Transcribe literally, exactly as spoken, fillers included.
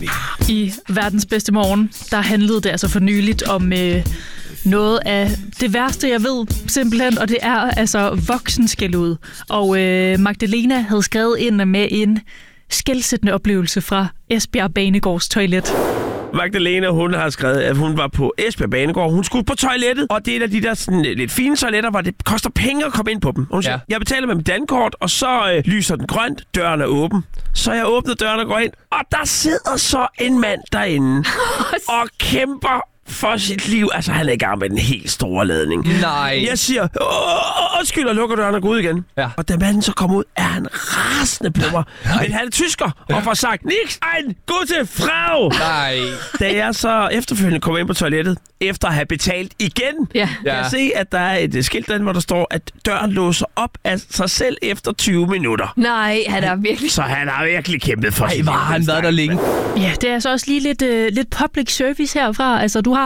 I Verdens Bedste Morgen, der handlede det altså for nyligt om øh, noget af det værste, jeg ved simpelthen, og det er altså voksenskældud. Og øh, Magdalena havde skrevet ind med en skelsættende oplevelse fra Esbjerg Banegårds toilet. Magdalena, hun har skrevet, at hun var på Esbjerg Banegård. Hun skulle på toilettet, og det er et af de der sådan, lidt fine toiletter, hvor det koster penge at komme ind på dem. Hun siger, ja. jeg betaler med mit dankort, og så øh, lyser den grønt, døren er åben. Så jeg åbner døren og går ind, og der sidder så en mand derinde og kæmper for sit liv. Altså, han er i gang med den helt store ladning. Nej. Jeg siger, undskyld, og lukker døren og går ud igen. Ja. Og da manden så kommer ud, er han rasende på mig. Nej. Men han er tysker, ja. og får sagt, Nix, ein gute Frau. Nej. Da jeg så efterfølgende kommer ind på toilettet, efter at have betalt igen, ja. kan jeg se, at der er et skilt derinde, hvor der står, at døren låser op af sig selv efter tyve minutter. Nej, han er virkelig... Så han har virkelig kæmpet for sig. Nej, var han været der længe? Ja, det er så også lige lidt, uh, lidt public service herfra. Altså, du har